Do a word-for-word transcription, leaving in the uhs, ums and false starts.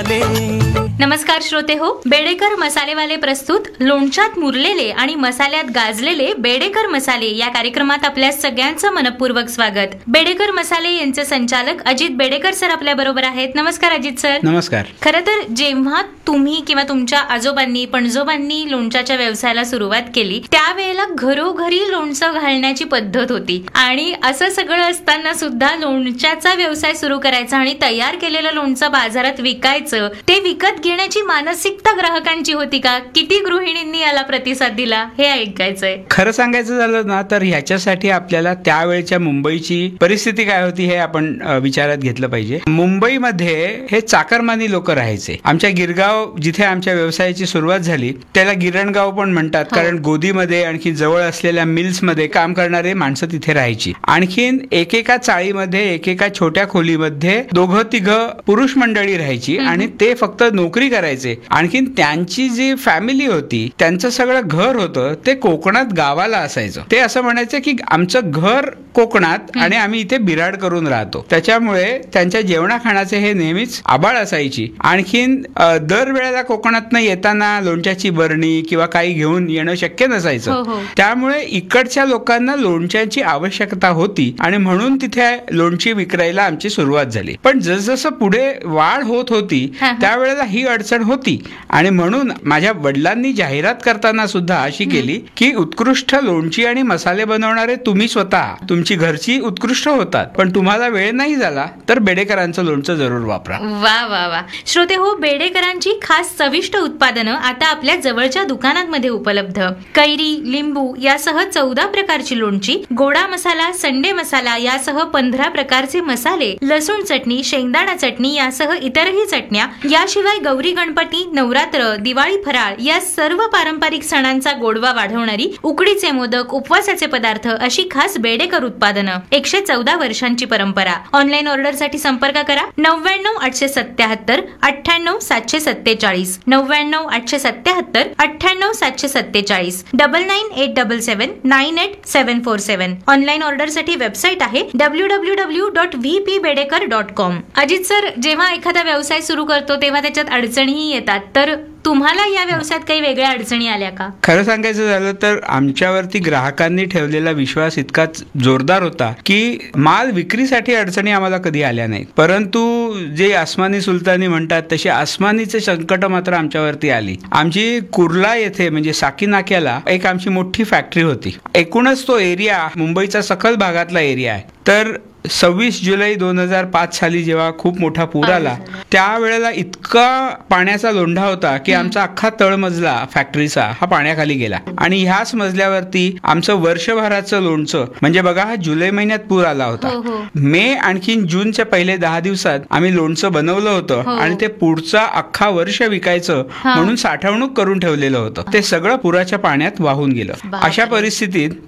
मसाले. नमस्कार श्रोते हो, बेडेकर मसालेवाले प्रस्तुत लोणच्यात मुरलेले आणि मसाल्यात गाजलेले बेडेकर मसाले या कार्यक्रमात आपल्या सगळ्यांचं मनपूर्वक स्वागत. बेडेकर मसाले यांचे संचालक अजित बेडेकर सर आपल्या बरोबर आहेत. नमस्कार अजित सर. नमस्कार. खरं तर जेव्हा तुम्ही किंवा तुमच्या आजोबांनी पणजोबांनी लोणच्याच्या व्यवसायाला सुरुवात केली त्यावेळेला घरोघरी लोणचं घालण्याची पद्धत होती आणि असं सगळं असताना सुद्धा लोणच्याचा व्यवसाय सुरू करायचा आणि तयार केलेलं लोणचं बाजारात विकायचं, ते विकत घेण्याची मानसिकता ग्राहकांची होती का? किती गृहिणींनी याला प्रतिसाद दिला हे ऐकायचंय. खरं सांगायचं झालं ना तर ह्याच्यासाठी आपल्याला त्यावेळच्या मुंबईची परिस्थिती काय होती हे आपण विचारात घेतलं पाहिजे. मुंबईमध्ये हे चाकरमानी लोक राहायचे. आमच्या गिरगाव जिथे आमच्या व्यवसायाची सुरुवात झाली त्याला गिरणगाव पण म्हणतात, कारण गोदीमध्ये आणखी जवळ असलेल्या मिल्स मध्ये काम करणारे माणसं तिथे राहायची. आणखीन एकेका चाळीमध्ये एकेका छोट्या खोलीमध्ये दोघं तिघं पुरुष मंडळी राहायची आणि ते फक्त नोकरी करायचे. आणखीन त्यांची जी फॅमिली होती त्यांचं सगळं घर होतं ते कोकणात गावाला असायचं. ते असं म्हणायचं की आमचं घर कोकणात आणि आम्ही इथे बिराड करून राहतो. त्याच्यामुळे त्यांच्या जेवणा खाण्याचे हे नेहमीच आबाळ असायची. आणखीन दरवेळेला कोकणातनं येताना लोणच्याची बरणी किंवा काही घेऊन येणं शक्य नसायचं. त्यामुळे इकडच्या लोकांना लोणच्याची आवश्यकता होती आणि म्हणून तिथे लोणची विक्रायला आमची सुरुवात झाली. पण जसजसं पुढे वाढ होत होती त्यावेळेला ही अडचण होती आणि म्हणून माझ्या वडिलांनी जाहिरात करताना सुद्धा अशी केली की उत्कृष्ट लोणची आणि मसाले बनवणारे तुम्ही स्वतः, तुमची घरची उत्कृष्ट होतात, पण तुम्हाला वेळ नाही झाला तर बेडेकरांचं लोणचं जरूर वापरा. वा वा वा. श्रोते हो, बेडेकरांची खास चविष्ट उत्पादनं आता आपल्या जवळच्या दुकानांमध्ये उपलब्ध. कैरी, लिंबू यासह चौदा प्रकारची लोणची, गोडा मसाला, संडे मसाला यासह पंधरा प्रकारचे मसाले, लसूण चटणी, शेंगदाणा चटणी यासह इतरही चटण्या, याशिवाय गौरी गणपती, नवरात्र, दिवाळी फराळ या सर्व पारंपरिक सणांचा गोडवा वाढवणारी उकडीचे मोदक, उपवासाचे पदार्थ अशी खास बेडेकर उत्पादनं. एकशे चौदा वर्षांची परंपरा. ऑनलाईन ऑर्डर साठी संपर्क करा नव्याण्णव आठशे सत्याहत्तर अठ्ठ्याण्णव सातशे सत्तेचाळीस नव्याण्णव आठशे सत्याहत्तर अठ्ठ्याण्णव सातशे सत्तेचाळीस double nine eight double seven nine eight seven four seven. Online order साठी वेबसाईट आहे W W W dot V P Bedekar dot com. Ajit sir, जेव्हा एखादा व्यवसाय सुरू करतो तेव्हा त्याच्यात अडचणीही येतात, तर तुम्हाला या व्यवसायात काही वेगळ्या अडचणी आल्या का? खरं सांगायचं झालं तर आमच्यावरती ग्राहकांनी ठेवलेला विश्वास इतकाच जोरदार होता की माल विक्रीसाठी अडचणी आम्हाला कधी आल्या नाहीत. परंतु जे आसमानी सुलतानी म्हणतात तशी आसमानीचे संकट मात्र आमच्यावरती आली. आमची कुर्ला येथे म्हणजे साकी नाक्याला एक आमची मोठी फॅक्टरी होती. एकूणच तो एरिया मुंबईचा सखल भागातला एरिया आहे. तर सव्वीस जुलै दोन हजार पाच साली जेव्हा खूप मोठा पूर आला त्यावेळेला इतका पाण्याचा लोंढा होता की आमचा अख्खा तळमजला फॅक्टरीचा हा पाण्याखाली गेला आणि ह्याच मजल्यावरती आमचं वर्षभराचं लोणचं, म्हणजे बघा हा जुलै महिन्यात पूर आला होता, मे आणखीन जूनच्या पहिले दहा दिवसात आम्ही लोणचं बनवलं होतं आणि ते पुढचा अख्खा वर्ष विकायचं म्हणून साठवणूक करून ठेवलेलं होतं. ते सगळं पुराच्या पाण्यात वाहून गेलं. अशा परिस्थितीत